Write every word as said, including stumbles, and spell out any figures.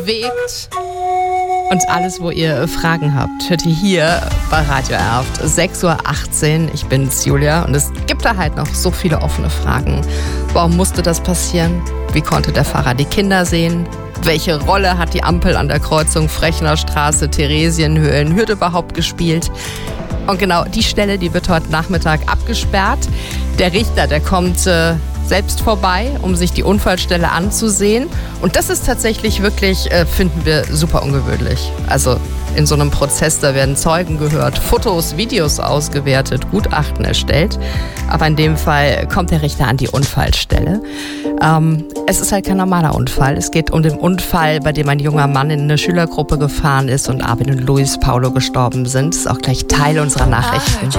bewegt. Und alles, wo ihr Fragen habt, hört ihr hier bei Radio Erft. sechs Uhr achtzehn, ich bin's, Julia. Und es gibt da halt noch so viele offene Fragen. Warum musste das passieren? Wie konnte der Fahrer die Kinder sehen? Welche Rolle hat die Ampel an der Kreuzung Frechnerstraße, Theresienhöhen, Hürth überhaupt gespielt? Und genau die Stelle, die wird heute Nachmittag abgesperrt. Der Richter, der kommt äh, selbst vorbei, um sich die Unfallstelle anzusehen. Und das ist tatsächlich wirklich, äh, finden wir, super ungewöhnlich. Also in so einem Prozess, da werden Zeugen gehört, Fotos, Videos ausgewertet, Gutachten erstellt. Aber in dem Fall kommt der Richter an die Unfallstelle. Ähm, es ist halt kein normaler Unfall. Es geht um den Unfall, bei dem ein junger Mann in eine Schülergruppe gefahren ist und Arvin und Luis Paulo gestorben sind. Das ist auch gleich Teil unserer Nachrichten.